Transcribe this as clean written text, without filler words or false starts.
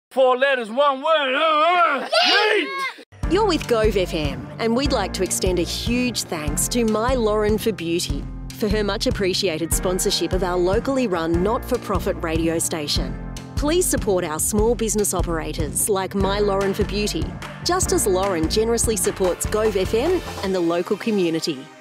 4 letters, 1 word. Meat! You're with Gove FM, and we'd like to extend a huge thanks to My Lauren for Beauty for her much appreciated sponsorship of our locally run not-for-profit radio station. Please support our small business operators like My Lauren for Beauty, just as Lauren generously supports Gove FM and the local community.